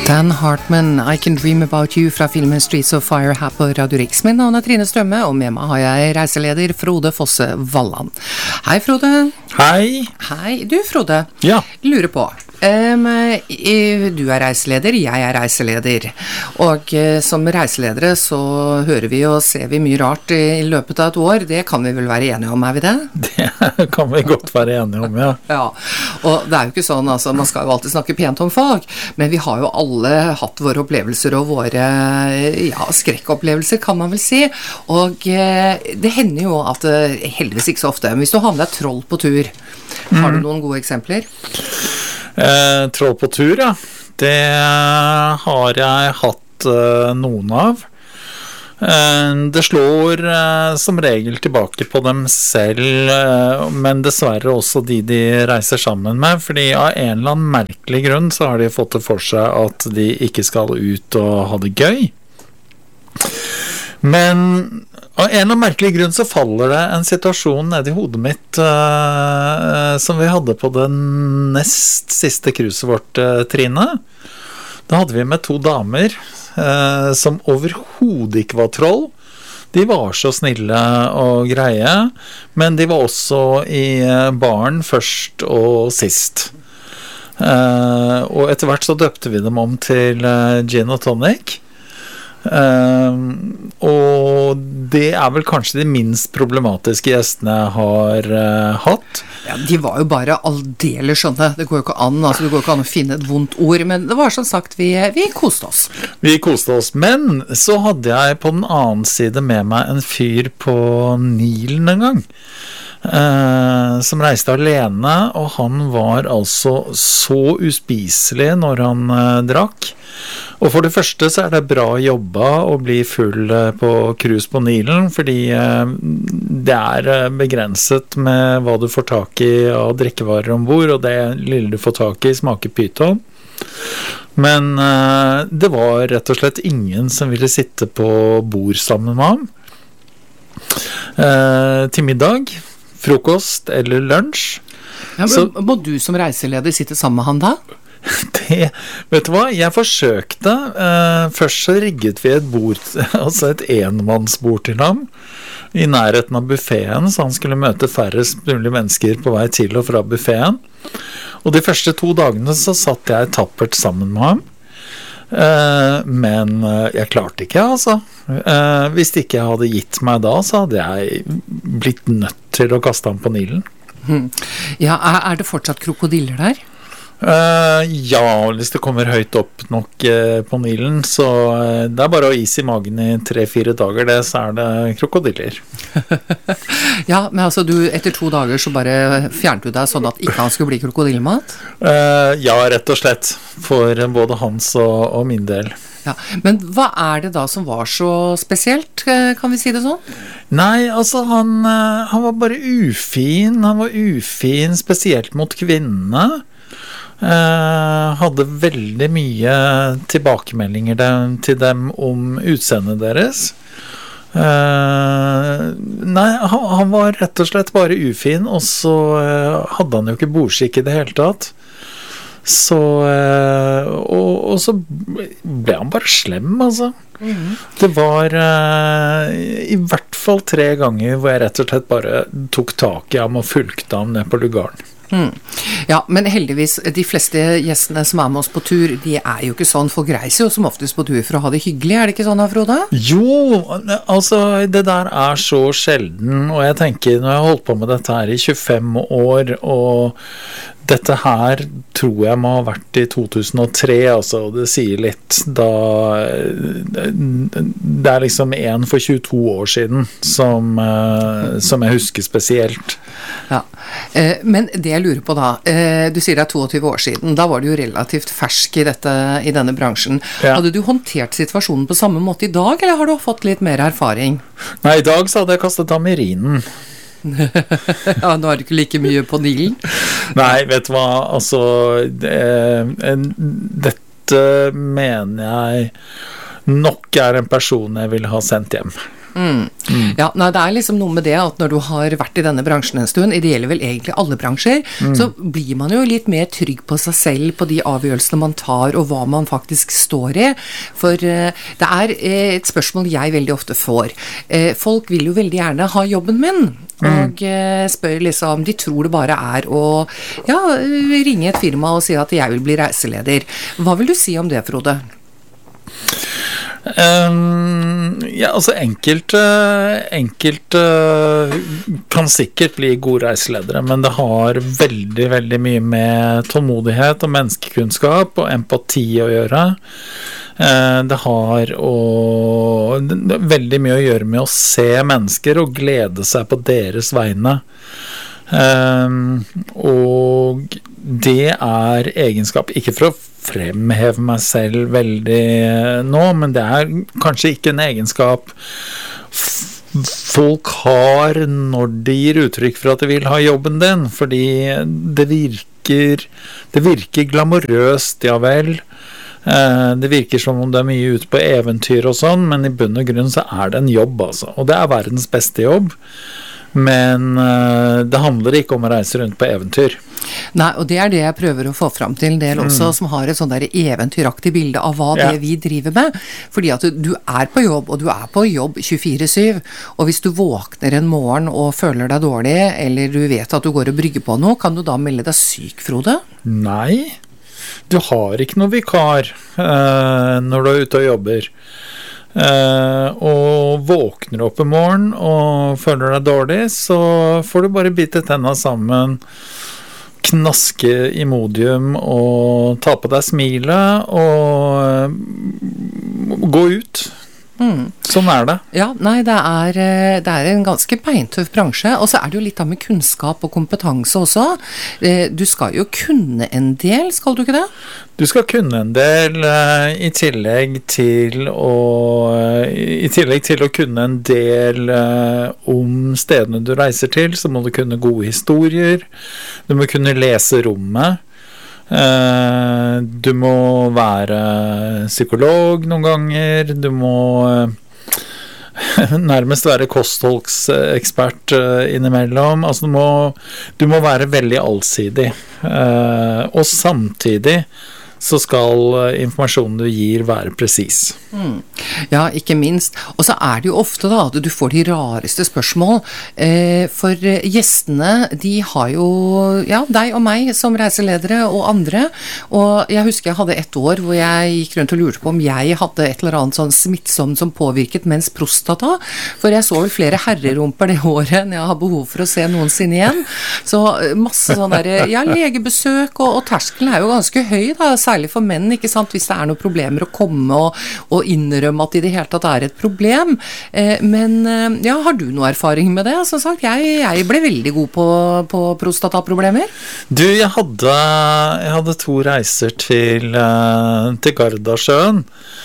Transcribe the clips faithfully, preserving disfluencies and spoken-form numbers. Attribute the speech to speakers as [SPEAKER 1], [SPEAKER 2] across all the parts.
[SPEAKER 1] Dan Hartman, I Can Dream About You fra filmen Streets of Fire her på Radio Riks. Min navn er Trine Strømme, og med meg har jeg reiseleder Frode Fosse Valland. Hei Frode.
[SPEAKER 2] Hei.
[SPEAKER 1] Hei. Du Frode,
[SPEAKER 2] ja.
[SPEAKER 1] Lurer på, um, du er reiseleder, jeg er reiseleder, og uh, som reiseledere så hører vi og ser vi mye rart i løpet av et år. Det kan vi vel være enige om, er vi det?
[SPEAKER 2] Det kan vi godt være enige om, ja.
[SPEAKER 1] Ja, og det er jo ikke sånn, altså, man skal jo alltid snakke pent om fag, men vi har jo alle hatt våre opplevelser og våre ja, skrekkopplevelser, kan man vel si, og eh, det hender jo at det heldigvis ikke så ofte, men hvis du har med deg troll på tur, har du noen gode eksempler?
[SPEAKER 2] Eh, troll på tur, ja. Det har jeg hatt eh, noen av. Det slår eh, som regel tilbake på dem selv, eh, men dessverre også de de reiser sammen med, fordi av en eller annen merkelig grunn så har de fått det for seg at de ikke skal ut og ha det gøy. Men av en eller annen merkelig grunn så faller det en situasjon ned i hodet mitt eh, som vi hadde på det nest siste cruiset vårt, eh, Trine. Da hadde vi med to damer eh, som overhodet ikke var troll. De var så snille og greie, men de var også i baren først og sist. Eh, og etter hvert så døpte vi dem om til eh, gin og tonic. Uh, og det er vel kanskje de minst problematiske gjestene jeg har uh, hatt.
[SPEAKER 1] Ja, de var jo bare aldeles skjønne. Det går jo ikke an, altså det går jo ikke an å finne et vondt ord, men det var som sagt, vi, vi koste oss.
[SPEAKER 2] Vi koste oss, men så hadde jeg på den annen side med meg en fyr på Nilen en gang. Uh, som reiste alene, og han var altså så uspiselig når han uh, drakk. Og for det første så er det bra jobba å bli full uh, på cruise på Nilen, fordi uh, det er uh, begrenset med hva du får tak i av drikkevarer ombord, og det lille du får tak i smaker pyton. Men uh, det var rett og slett ingen som ville sitte på bord sammen med ham uh, til middag, frokost eller lunsj.
[SPEAKER 1] Ja, men, må du som reiseleder sitte sammen med han da?
[SPEAKER 2] Det, vet du hva, jeg forsøkte uh, først så rigget vi et bord, altså et enmannsbord til ham i nærheten av buffeten, så han skulle møte færrest mulig mennesker på vei til og fra buffeten, og de første to dagene så satt jeg tappert sammen med ham, uh, men uh, jeg klarte ikke, altså uh, hvis ikke jeg hadde gitt meg da, så hadde jeg blitt nødt til å kaste ham på Nilen.
[SPEAKER 1] hmm. Ja, er, er det fortsatt krokodiller der?
[SPEAKER 2] Uh, ja, hvis det kommer høyt opp nok uh, på Nilen, så uh, det er bare å ha is i magen i tre-fire dager, det, så er det krokodiller.
[SPEAKER 1] Ja, men altså du, etter to dager så bare fjernet du deg sånn at ikke han skulle bli krokodillemat?
[SPEAKER 2] Uh, ja, rett og slett, for både hans og, og min del.
[SPEAKER 1] Ja, men hva er det da som var så spesielt, kan vi si det sånn?
[SPEAKER 2] Nei, altså han, uh, han var bare ufin, han var ufin spesielt mot kvinnene. Uh, hadde veldig mye tilbakemeldinger dem, til dem om utseendet deres. Uh, nei, han, han var rett og slett bare ufin, og så uh, hadde han jo ikke bordskikk i det hele tatt. Så uh, og, og så ble han bare slem, altså. Mm. Det var uh, i hvert fall tre ganger hvor jeg rett og slett bare tok tak i ham og fulgte ham ned på lugaren.
[SPEAKER 1] Mm. Ja, men heldigvis, de fleste gjestene som er med oss på tur, de er jo ikke sånn, folk reiser jo som oftest på tur for å ha det hyggelig, er det ikke sånn, Frode?
[SPEAKER 2] Jo, altså det der er så sjelden, og jeg tenker, når jeg har holdt på med dette her i tjuefem år, og dette her tror jeg må ha vært i to tusen og tre, altså, og det sier litt, da det er liksom en for tjueto år siden som, som jeg husker spesielt.
[SPEAKER 1] Ja, men det jeg lurer på da, du sier det er toogtyve år siden, da var du jo relativt fersk i, dette, i denne bransjen. Ja. Hadde du håndtert situasjonen på samme måte i dag, eller har du fått litt mer erfaring?
[SPEAKER 2] Nei, i dag så hadde jeg kastet ham i rinen.
[SPEAKER 1] Ja, nå er det ikke like mye på Nilen.
[SPEAKER 2] Nei, vet du hva, altså det, dette mener jeg nok er en person jeg vil ha sendt hjem.
[SPEAKER 1] Mm. Mm. Ja, nei, det er liksom noe med det at når du har vært i denne bransjen en stund, det gjelder vel egentlig alle bransjer, mm. så blir man jo litt mer trygg på seg selv, på de avgjørelsene man tar, og hva man faktisk står i. For uh, det er uh, et spørsmål jeg veldig ofte får. Uh, folk vil jo veldig gjerne ha jobben min, og uh, spør liksom, de tror det bare er å ja, ringe et firma og si at jeg vil bli reiseleder. Hva vil du si om det, Frode?
[SPEAKER 2] Um, ja, altså enkelte enkelte kan sikkert bli gode reiseledere, men det har veldig, veldig mye med tålmodighet og menneskekunnskap og empati å gjøre. Uh, det har å, det veldig mye å gjøre med å se mennesker og glede seg på deres vegne. Um, og det er egenskap, ikke for å fremheve meg selv veldig nå, men det er kanskje ikke en egenskap folk har når de gir uttrykk for at de vil ha jobben din, fordi det virker det virker glamorøst, ja vel. Det virker som om det er mye ute på eventyr og sånn, men i bunn og grunn så er det en jobb, altså. Og det er verdens beste jobb. Men uh, det handler ikke om å reise rundt på eventyr.
[SPEAKER 1] Nei, og det er det jeg prøver å få fram til en del også, mm. som har et sånn der eventyraktig bilde av hva ja. det vi driver med. Fordi at du, du er på jobb, og du er på jobb tjuefire syv, og hvis du våkner en morgen og føler deg dårlig, eller du vet at du går og brygger på noe, kan du da melde deg syk, Frode?
[SPEAKER 2] Nei, du har ikke noe vikar uh, når du er ute og jobber. Uh, og våkner opp i morgen og føler deg dårlig, så får du bare bite tenna sammen, knaske Imodium og ta på deg smilet og uh, gå ut. Mm. Sånn er det.
[SPEAKER 1] Ja, nei, det er, det er en ganske beintøff bransje, og så er det jo litt av med kunnskap og kompetanse også. Du skal jo kunne en del, skal du ikke det?
[SPEAKER 2] Du skal kunne en del i tillegg til å i tillegg til å kunne en del om stedene du reiser til, så må du kunne gode historier. Du må kunne lese rommet. Uh, du må være psykolog noen ganger, du må uh, nærmest være kostholdsekspert uh, innimellom, altså du må, du må være veldig allsidig, uh, og samtidig så skal informasjonen du gir være presis.
[SPEAKER 1] Mm. Ja, ikke minst. Og så er det jo ofte da at du får de rareste spørsmål, eh, for gjestene, de har jo, ja, deg og meg som reiseledere og andre, og jeg husker jeg hadde et år hvor jeg gikk rundt og lurte på om jeg hadde et eller annet sånn smittsomt som påvirket mens prostata, for jeg så vel flere herrerumper det året enn jeg har behov for å se noensinne igjen. Så masse sånn der, ja, legebesøk, og, og terskelen er jo ganske høy da, særlig for menn, ikke sant, hvis det er noen problemer å komme og, og innrømme at i det hele tatt er et problem. Eh, men eh, ja, har du noe erfaring med det? Som sagt, jeg, jeg ble veldig god på, på prostataproblemer.
[SPEAKER 2] Du, jeg hadde, jeg hadde to reiser til, uh, til Gardasjøen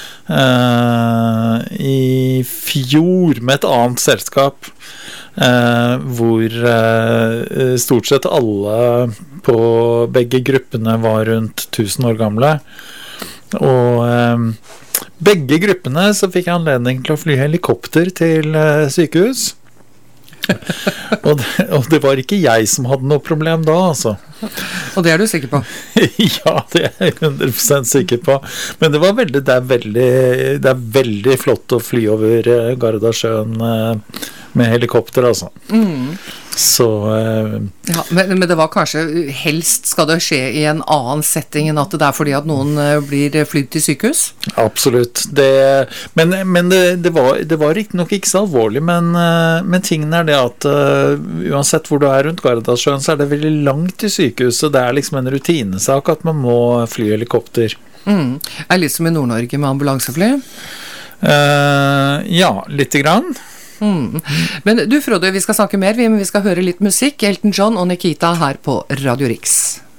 [SPEAKER 2] uh, i fjor med et annet selskap. Uh, hvor uh, stort sett alle på begge gruppene var rundt tusen år gamle, og uh, begge gruppene så fikk jeg anledning til å fly helikopter til uh, sykehus. og, det, og det var ikke jeg som hadde noe problem da, altså.
[SPEAKER 1] Og det er du sikker på?
[SPEAKER 2] Ja, det er jeg hundre prosent sikker på. Men det var veldig, det er veldig, det er veldig flott å fly over uh, Gardasjøen uh, med helikopter, altså. Mm. Så uh,
[SPEAKER 1] ja, men, men det var kanskje helst skal det skje i en annen setting enn at det er fordi at noen uh, blir flydd til sykehus?
[SPEAKER 2] Absolutt. Det, men men det, det var, det var ikke nok ikke så alvorlig, men, uh, men tingen er det at uh, uansett hvor du er rundt Gardasjøen, så er det veldig langt til sykehuset. Det er liksom en rutinesak at man må fly helikopter.
[SPEAKER 1] Mm. Er det litt som i Nord-Norge med ambulansefly?
[SPEAKER 2] Uh, ja, lite grann.
[SPEAKER 1] Mm. Men du Frode, vi skal snakke mer, men vi skal høre litt musikk. Elton John og Nikita her på Radio Riks.